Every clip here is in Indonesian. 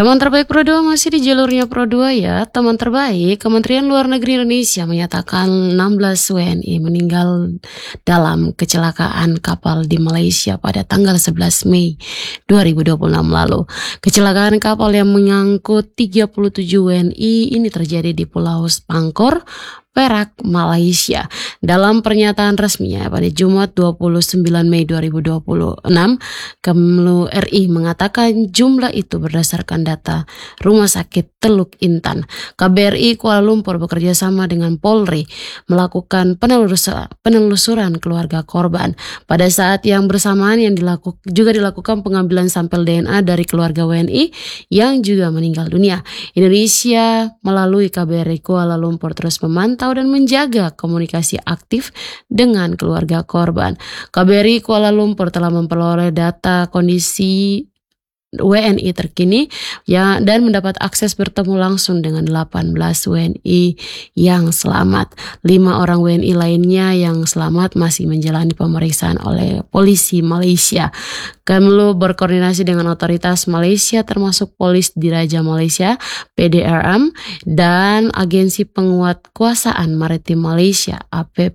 Teman terbaik Pro 2 masih di jalurnya Pro 2 ya. Teman terbaik, Kementerian Luar Negeri Indonesia menyatakan 16 WNI meninggal dalam kecelakaan kapal di Malaysia pada tanggal 11 Mei 2026 lalu. Kecelakaan kapal yang mengangkut 37 WNI ini terjadi di Pulau Spangkor, Perak, Malaysia. Dalam pernyataan resminya pada Jumat 29 Mei 2026, Kemlu RI mengatakan jumlah itu berdasarkan data Rumah Sakit Teluk Intan. KBRI Kuala Lumpur bekerja sama dengan Polri melakukan penelusuran keluarga korban. Pada saat yang bersamaan juga dilakukan pengambilan sampel DNA dari keluarga WNI yang juga meninggal dunia. Indonesia melalui KBRI Kuala Lumpur terus memantau dan menjaga komunikasi aktif dengan keluarga korban. KBRI Kuala Lumpur telah memperoleh data kondisi WNI terkini dan mendapat akses bertemu langsung dengan 18 WNI yang selamat. 5 orang WNI lainnya yang selamat masih menjalani pemeriksaan oleh polisi Malaysia. Kemlu berkoordinasi dengan otoritas Malaysia termasuk Polis Diraja Malaysia (PDRM) dan Agensi Penguatkuasaan Maritim Malaysia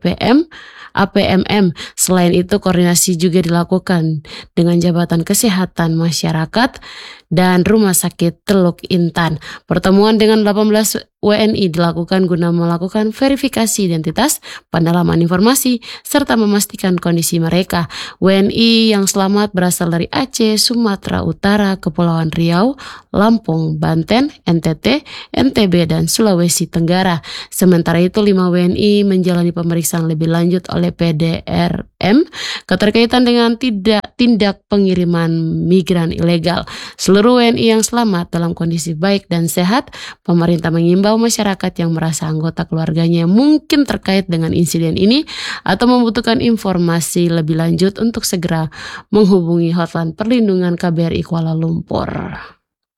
(APMM). Selain itu, koordinasi juga dilakukan dengan Jabatan Kesehatan Masyarakat dan Rumah Sakit Teluk Intan. Pertemuan dengan 18 WNI dilakukan guna melakukan verifikasi identitas, pendalaman informasi, serta memastikan kondisi mereka. WNI yang selamat berasal dari Aceh, Sumatera Utara, Kepulauan Riau, Lampung, Banten, NTT, NTB, dan Sulawesi Tenggara. Sementara itu 5 WNI menjalani pemeriksaan lebih lanjut oleh PDRM keterkaitan dengan tindak pengiriman migran ilegal. Seluruh WNI yang selamat dalam kondisi baik dan sehat. Pemerintah mengimbau masyarakat yang merasa anggota keluarganya mungkin terkait dengan insiden ini atau membutuhkan informasi lebih lanjut untuk segera menghubungi hotline perlindungan KBRI Kuala Lumpur.